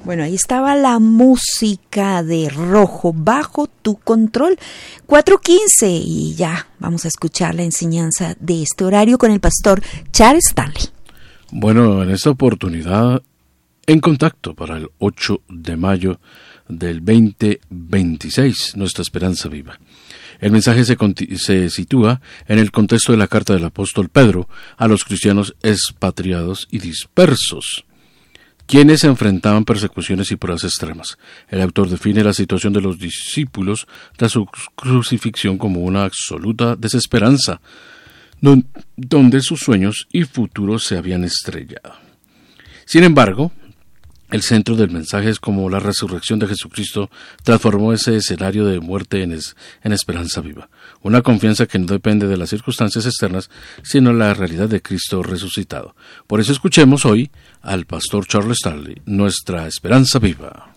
Bueno, ahí estaba la música de Rojo, Bajo tu Control, 4:15, y ya vamos a escuchar la enseñanza de este horario con el pastor Charles Stanley. Bueno, en esta oportunidad, en contacto para el 8 de mayo del 2026, nuestra esperanza viva. El mensaje se sitúa en el contexto de la carta del apóstol Pedro a los cristianos expatriados y dispersos, quienes se enfrentaban persecuciones y pruebas extremas. El autor define la situación de los discípulos tras su crucifixión como una absoluta desesperanza, donde sus sueños y futuros se habían estrellado. Sin embargo, el centro del mensaje es cómo la resurrección de Jesucristo transformó ese escenario de muerte en esperanza viva. Una confianza que no depende de las circunstancias externas, sino la realidad de Cristo resucitado. Por eso escuchemos hoy al pastor Charles Stanley, nuestra esperanza viva.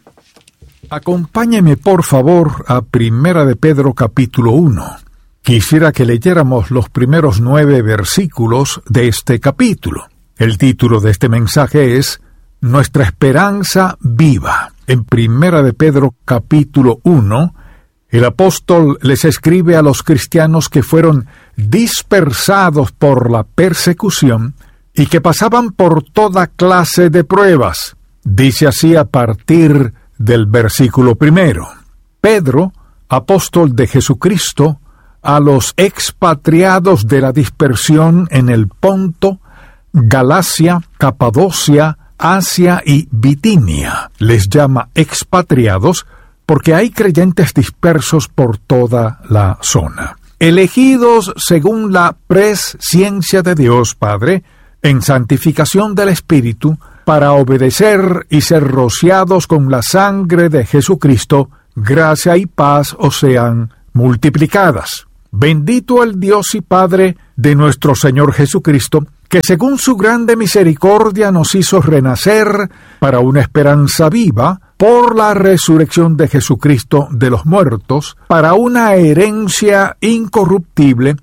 Acompáñeme por favor a 1 de Pedro capítulo 1. Quisiera que leyéramos los primeros 9 versículos de este capítulo. El título de este mensaje es Nuestra esperanza viva. En 1 de Pedro capítulo 1, el apóstol les escribe a los cristianos que fueron dispersados por la persecución y que pasaban por toda clase de pruebas. Dice así a partir del versículo 1. Pedro, apóstol de Jesucristo, a los expatriados de la dispersión en el Ponto, Galacia, Capadocia, Asia y Bitinia. Les llama expatriados porque hay creyentes dispersos por toda la zona. Elegidos según la presciencia de Dios Padre, en santificación del Espíritu, para obedecer y ser rociados con la sangre de Jesucristo, gracia y paz os sean multiplicadas. Bendito el Dios y Padre de nuestro Señor Jesucristo, que según su grande misericordia nos hizo renacer para una esperanza viva por la resurrección de Jesucristo de los muertos, para una herencia incorruptible,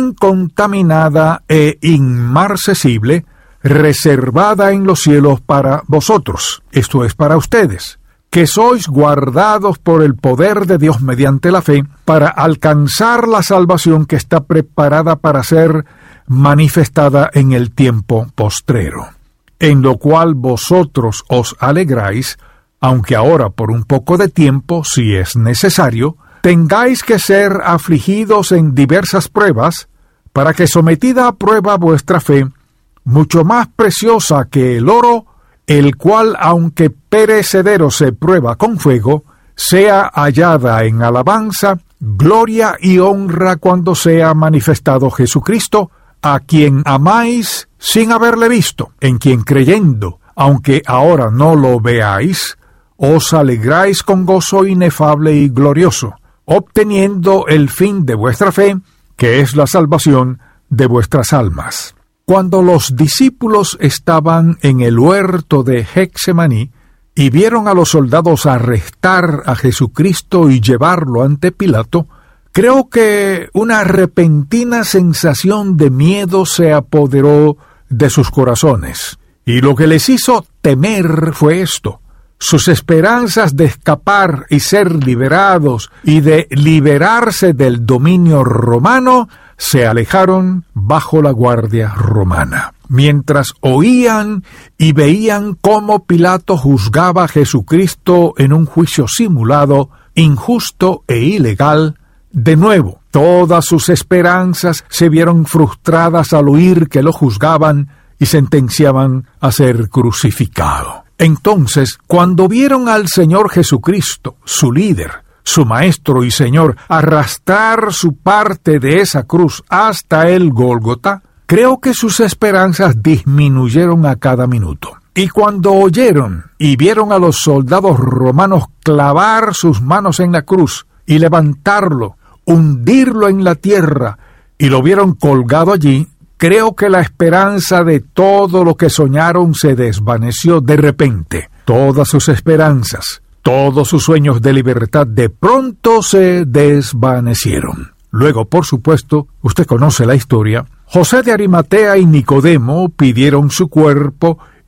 incontaminada e inmarcesible, reservada en los cielos para vosotros. Esto es para ustedes, que sois guardados por el poder de Dios mediante la fe, para alcanzar la salvación que está preparada para ser manifestada en el tiempo postrero, en lo cual vosotros os alegráis, aunque ahora por un poco de tiempo, si es necesario, tengáis que ser afligidos en diversas pruebas, para que sometida a prueba vuestra fe, mucho más preciosa que el oro, el cual, aunque perecedero se prueba con fuego, sea hallada en alabanza, gloria y honra cuando sea manifestado Jesucristo, a quien amáis sin haberle visto, en quien creyendo, aunque ahora no lo veáis, os alegráis con gozo inefable y glorioso, obteniendo el fin de vuestra fe, que es la salvación de vuestras almas. Cuando los discípulos estaban en el huerto de Getsemaní y vieron a los soldados arrestar a Jesucristo y llevarlo ante Pilato, creo que una repentina sensación de miedo se apoderó de sus corazones, y lo que les hizo temer fue esto: sus esperanzas de escapar y ser liberados y de liberarse del dominio romano se alejaron bajo la guardia romana. Mientras oían y veían cómo Pilato juzgaba a Jesucristo en un juicio simulado, injusto e ilegal, de nuevo, todas sus esperanzas se vieron frustradas al oír que lo juzgaban y sentenciaban a ser crucificado. Entonces, cuando vieron al Señor Jesucristo, su líder, su Maestro y Señor, arrastrar su parte de esa cruz hasta el Gólgota, creo que sus esperanzas disminuyeron a cada minuto. Y cuando oyeron y vieron a los soldados romanos clavar sus manos en la cruz y levantarlo, hundirlo en la tierra, y lo vieron colgado allí, creo que la esperanza de todo lo que soñaron se desvaneció de repente. Todas sus esperanzas, todos sus sueños de libertad de pronto se desvanecieron. Luego, por supuesto, usted conoce la historia, José de Arimatea y Nicodemo pidieron su cuerpo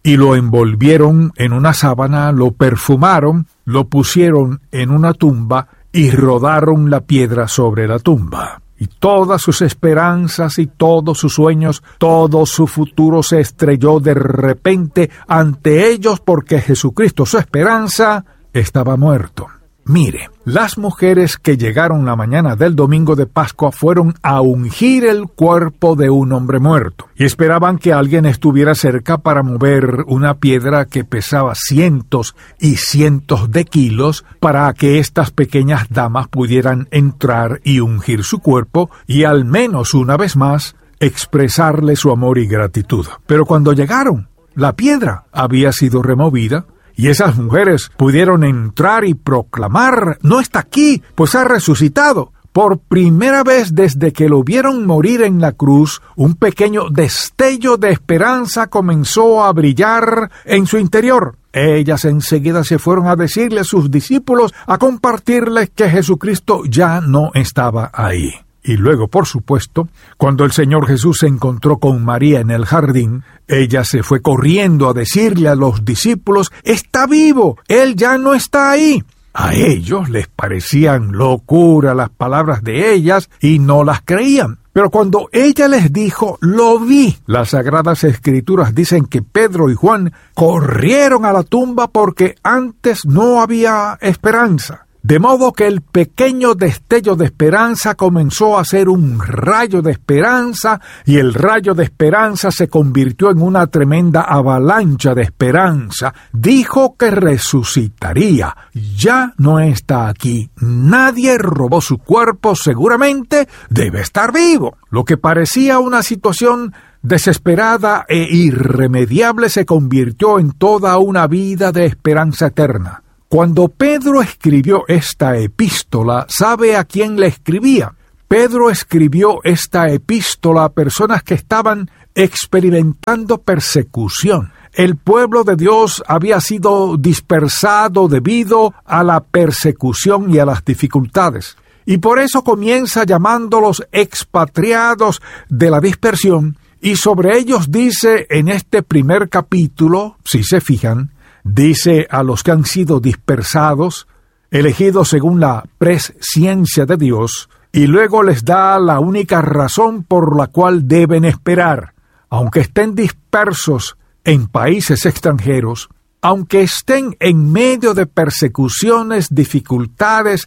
y lo envolvieron en una sábana, lo perfumaron, lo pusieron en una tumba y rodaron la piedra sobre la tumba. Y todas sus esperanzas y todos sus sueños, todo su futuro se estrelló de repente ante ellos porque Jesucristo, su esperanza, estaba muerto. Mire, las mujeres que llegaron la mañana del domingo de Pascua fueron a ungir el cuerpo de un hombre muerto y esperaban que alguien estuviera cerca para mover una piedra que pesaba cientos y cientos de kilos para que estas pequeñas damas pudieran entrar y ungir su cuerpo y al menos una vez más expresarle su amor y gratitud. Pero cuando llegaron, la piedra había sido removida y esas mujeres pudieron entrar y proclamar: no está aquí, pues ha resucitado. Por primera vez desde que lo vieron morir en la cruz, un pequeño destello de esperanza comenzó a brillar en su interior. Ellas enseguida se fueron a decirle a sus discípulos, a compartirles que Jesucristo ya no estaba ahí. Y luego, por supuesto, cuando el Señor Jesús se encontró con María en el jardín, ella se fue corriendo a decirle a los discípulos: «¡Está vivo! ¡Él ya no está ahí!». A ellos les parecían locura las palabras de ellas y no las creían. Pero cuando ella les dijo: «Lo vi», las Sagradas Escrituras dicen que Pedro y Juan corrieron a la tumba porque antes no había esperanza. De modo que el pequeño destello de esperanza comenzó a ser un rayo de esperanza, y el rayo de esperanza se convirtió en una tremenda avalancha de esperanza. Dijo que resucitaría. Ya no está aquí. Nadie robó su cuerpo, seguramente debe estar vivo. Lo que parecía una situación desesperada e irremediable se convirtió en toda una vida de esperanza eterna. Cuando Pedro escribió esta epístola, ¿sabe a quién le escribía? Pedro escribió esta epístola a personas que estaban experimentando persecución. El pueblo de Dios había sido dispersado debido a la persecución y a las dificultades. Y por eso comienza llamándolos expatriados de la dispersión, y sobre ellos dice en este primer capítulo, si se fijan, dice a los que han sido dispersados, elegidos según la presciencia de Dios, y luego les da la única razón por la cual deben esperar. Aunque estén dispersos en países extranjeros, aunque estén en medio de persecuciones, dificultades,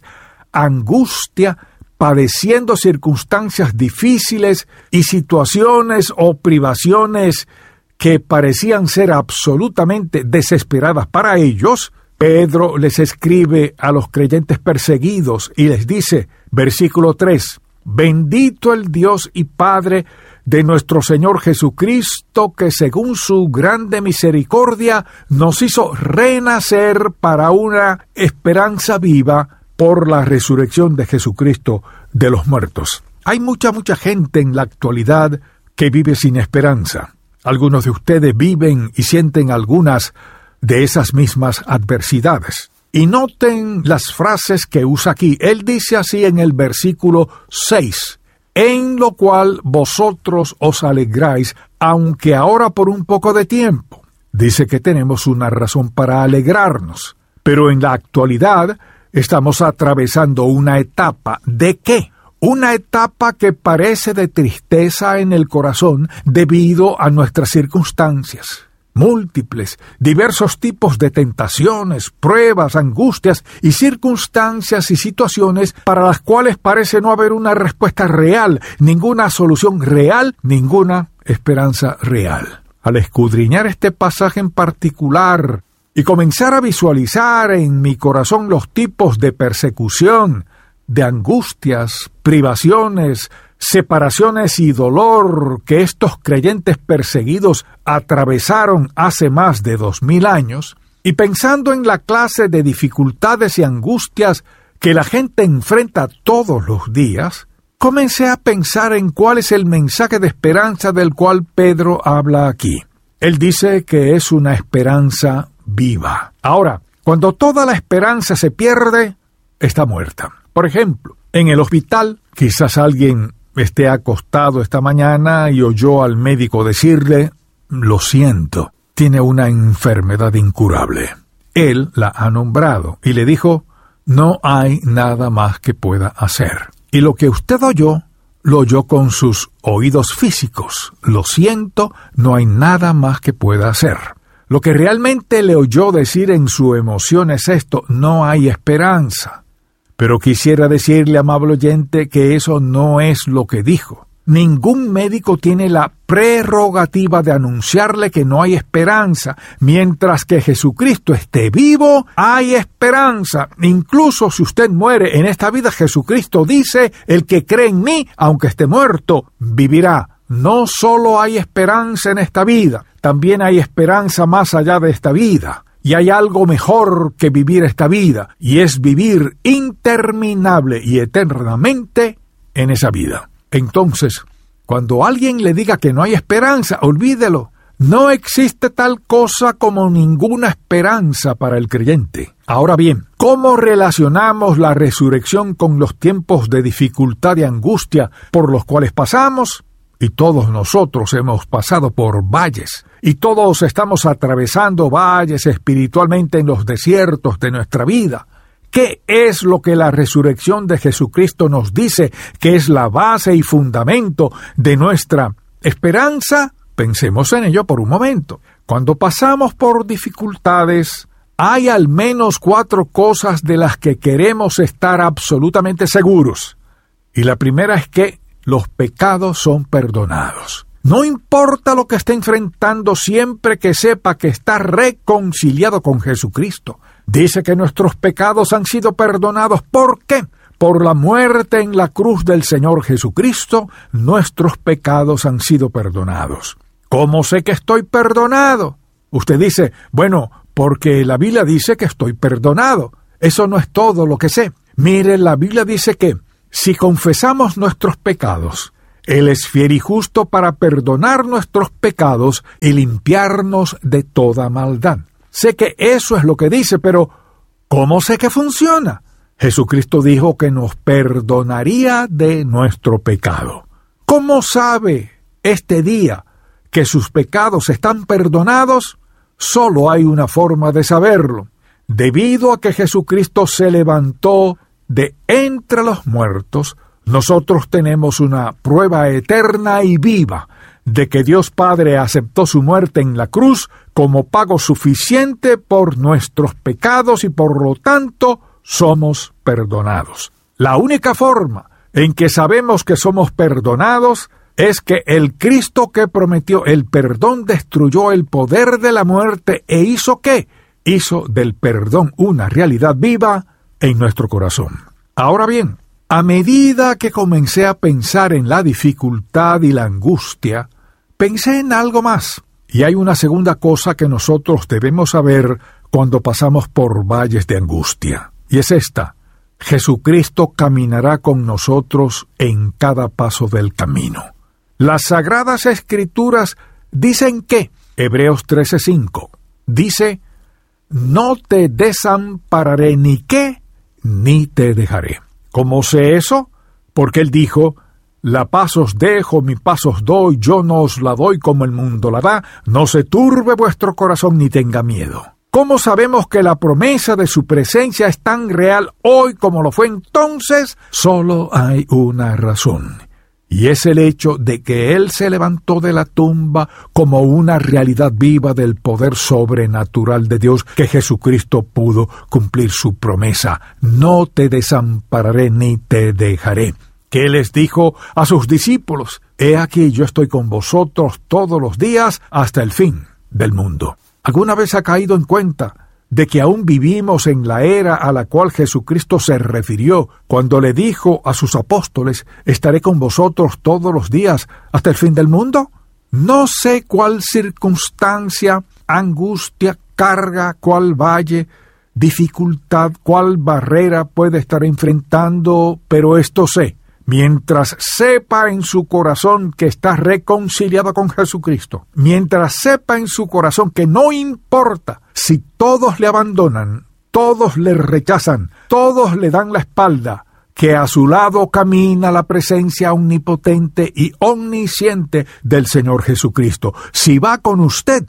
angustia, padeciendo circunstancias difíciles y situaciones o privaciones que parecían ser absolutamente desesperadas para ellos, Pedro les escribe a los creyentes perseguidos y les dice, versículo 3, «Bendito el Dios y Padre de nuestro Señor Jesucristo, que según su grande misericordia nos hizo renacer para una esperanza viva por la resurrección de Jesucristo de los muertos». Hay mucha gente en la actualidad que vive sin esperanza. Algunos de ustedes viven y sienten algunas de esas mismas adversidades. Y noten las frases que usa aquí. Él dice así en el versículo 6, «En lo cual vosotros os alegráis, aunque ahora por un poco de tiempo». Dice que tenemos una razón para alegrarnos. Pero en la actualidad estamos atravesando una etapa. ¿De qué? Una etapa que parece de tristeza en el corazón debido a nuestras circunstancias. Múltiples, diversos tipos de tentaciones, pruebas, angustias y circunstancias y situaciones para las cuales parece no haber una respuesta real, ninguna solución real, ninguna esperanza real. Al escudriñar este pasaje en particular y comenzar a visualizar en mi corazón los tipos de persecución, de angustias, privaciones, separaciones y dolor que estos creyentes perseguidos atravesaron hace más de 2000 años, y pensando en la clase de dificultades y angustias que la gente enfrenta todos los días, comencé a pensar en cuál es el mensaje de esperanza del cual Pedro habla aquí. Él dice que es una esperanza viva. Ahora, cuando toda la esperanza se pierde, está muerta. Por ejemplo, en el hospital, quizás alguien esté acostado esta mañana y oyó al médico decirle, «Lo siento, tiene una enfermedad incurable. Él la ha nombrado y le dijo: no hay nada más que pueda hacer. Y lo que usted oyó, lo oyó con sus oídos físicos. Lo siento, no hay nada más que pueda hacer. Lo que realmente le oyó decir en su emoción es esto: no hay esperanza. Pero quisiera decirle, amable oyente, que eso no es lo que dijo. Ningún médico tiene la prerrogativa de anunciarle que no hay esperanza. Mientras que Jesucristo esté vivo, hay esperanza. Incluso si usted muere en esta vida, Jesucristo dice: el que cree en mí, aunque esté muerto, vivirá. No solo hay esperanza en esta vida, también hay esperanza más allá de esta vida. Y hay algo mejor que vivir esta vida, y es vivir interminable y eternamente en esa vida. Entonces, cuando alguien le diga que no hay esperanza, olvídelo. No existe tal cosa como ninguna esperanza para el creyente. Ahora bien, ¿cómo relacionamos la resurrección con los tiempos de dificultad y angustia por los cuales pasamos? Y todos nosotros hemos pasado por valles, y todos estamos atravesando valles espiritualmente en los desiertos de nuestra vida. ¿Qué es lo que la resurrección de Jesucristo nos dice que es la base y fundamento de nuestra esperanza? Pensemos en ello por un momento. Cuando pasamos por dificultades, hay al menos 4 cosas de las que queremos estar absolutamente seguros. Y la primera es que los pecados son perdonados. No importa lo que esté enfrentando, siempre que sepa que está reconciliado con Jesucristo. Dice que nuestros pecados han sido perdonados. ¿Por qué? Por la muerte en la cruz del Señor Jesucristo, nuestros pecados han sido perdonados. ¿Cómo sé que estoy perdonado? Usted dice: bueno, porque la Biblia dice que estoy perdonado. Eso no es todo lo que sé. Mire, la Biblia dice que si confesamos nuestros pecados, Él es fiel y justo para perdonar nuestros pecados y limpiarnos de toda maldad. Sé que eso es lo que dice, pero ¿cómo sé que funciona? Jesucristo dijo que nos perdonaría de nuestro pecado. ¿Cómo sabe este día que sus pecados están perdonados? Solo hay una forma de saberlo. Debido a que Jesucristo se levantó de entre los muertos, nosotros tenemos una prueba eterna y viva de que Dios Padre aceptó su muerte en la cruz como pago suficiente por nuestros pecados y por lo tanto somos perdonados. La única forma en que sabemos que somos perdonados es que el Cristo que prometió el perdón destruyó el poder de la muerte e hizo ¿qué? Hizo del perdón una realidad viva en nuestro corazón. Ahora bien, a medida que comencé a pensar en la dificultad y la angustia, pensé en algo más. Y hay una segunda cosa que nosotros debemos saber cuando pasamos por valles de angustia. Y es esta: Jesucristo caminará con nosotros en cada paso del camino. Las Sagradas Escrituras dicen que, Hebreos 13:5, dice: no te desampararé ni qué, ni te dejaré. ¿Cómo sé eso? Porque Él dijo: la paz os dejo, mi paz os doy, yo no os la doy como el mundo la da, no se turbe vuestro corazón ni tenga miedo. ¿Cómo sabemos que la promesa de su presencia es tan real hoy como lo fue entonces? Solo hay una razón, y es el hecho de que Él se levantó de la tumba como una realidad viva del poder sobrenatural de Dios, que Jesucristo pudo cumplir su promesa: no te desampararé ni te dejaré. Que les dijo a sus discípulos: he aquí, yo estoy con vosotros todos los días hasta el fin del mundo. ¿Alguna vez ha caído en cuenta de que aún vivimos en la era a la cual Jesucristo se refirió cuando le dijo a sus apóstoles: estaré con vosotros todos los días hasta el fin del mundo? No sé cuál circunstancia, angustia, carga, cuál valle, dificultad, cuál barrera puede estar enfrentando, pero esto sé: mientras sepa en su corazón que está reconciliado con Jesucristo, mientras sepa en su corazón que no importa si todos le abandonan, todos le rechazan, todos le dan la espalda, que a su lado camina la presencia omnipotente y omnisciente del Señor Jesucristo. Si va con usted,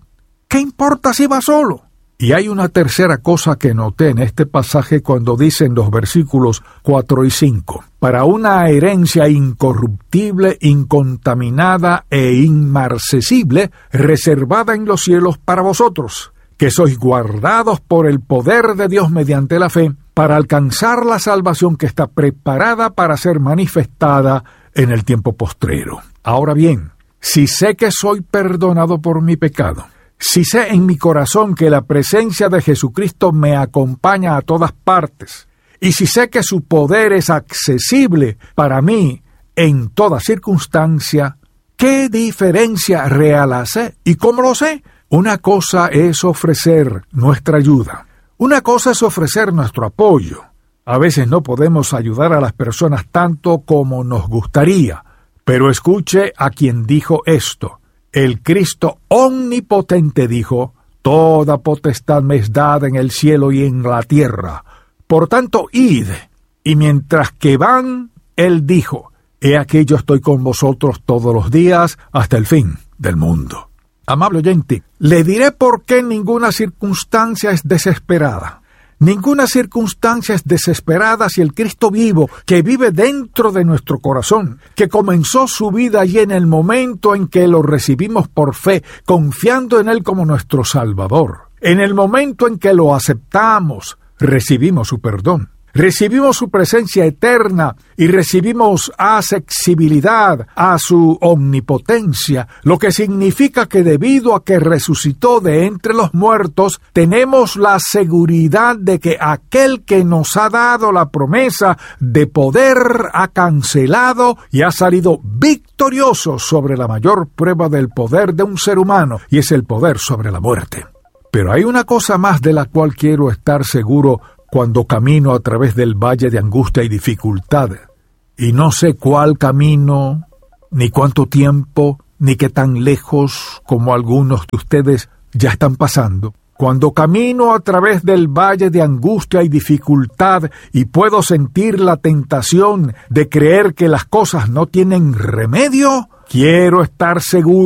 ¿Qué importa si va solo? Y hay una tercera cosa que noté en este pasaje cuando dicen los versículos 4 y 5. Para una herencia incorruptible, incontaminada e inmarcesible, reservada en los cielos para vosotros, que sois guardados por el poder de Dios mediante la fe, para alcanzar la salvación que está preparada para ser manifestada en el tiempo postrero. Ahora bien, si sé que soy perdonado por mi pecado, si sé en mi corazón que la presencia de Jesucristo me acompaña a todas partes, y si sé que su poder es accesible para mí en toda circunstancia, ¿qué diferencia real hace? ¿Y cómo lo sé? Una cosa es ofrecer nuestra ayuda. Una cosa es ofrecer nuestro apoyo. A veces no podemos ayudar a las personas tanto como nos gustaría, pero escuche a quien dijo esto. El Cristo omnipotente dijo: toda potestad me es dada en el cielo y en la tierra. Por tanto, id. Y mientras que van, él dijo: he aquí yo estoy con vosotros todos los días hasta el fin del mundo. Amable oyente, le diré por qué ninguna circunstancia es desesperada. Ninguna circunstancia es desesperada si el Cristo vivo, que vive dentro de nuestro corazón, que comenzó su vida allí en el momento en que lo recibimos por fe, confiando en Él como nuestro Salvador. En el momento en que lo aceptamos, recibimos su perdón. Recibimos su presencia eterna y recibimos accesibilidad a su omnipotencia, lo que significa que debido a que resucitó de entre los muertos, tenemos la seguridad de que aquel que nos ha dado la promesa de poder ha cancelado y ha salido victorioso sobre la mayor prueba del poder de un ser humano, y es el poder sobre la muerte. Pero hay una cosa más de la cual quiero estar seguro cuando camino a través del valle de angustia y dificultad, y no sé cuál camino, ni cuánto tiempo, ni qué tan lejos como algunos de ustedes ya están pasando. Cuando camino a través del valle de angustia y dificultad y puedo sentir la tentación de creer que las cosas no tienen remedio, quiero estar seguro